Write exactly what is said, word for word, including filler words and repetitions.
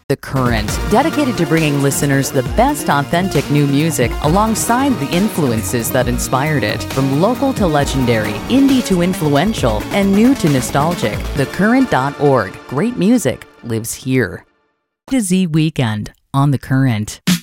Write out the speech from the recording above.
The Current, dedicated to bringing listeners the best authentic new music alongside the influences that inspired it. From local to legendary, indie to influential, and new to nostalgic, the current dot org. Great music lives here. To Z Weekend on The Current.